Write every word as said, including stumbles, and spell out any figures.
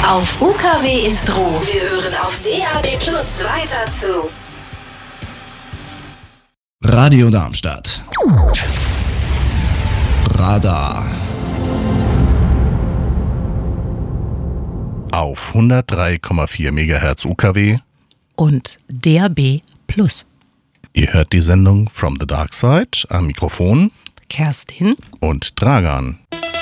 Auf U K W ist Ruhe. Wir hören auf D A B Plus weiter zu Radio Darmstadt. Radar. Auf hundertdrei Komma vier Megahertz U K W und D A B Plus. Ihr hört die Sendung From the Dark Side, am Mikrofon Kerstin und Dragan.